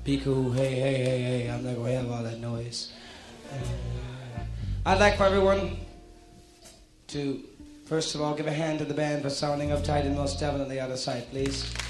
Be cool, hey, I'm not going to have all that noise. I'd like for everyone to, first of all, give a hand to the band for sounding uptight and most definitely out of sight, please.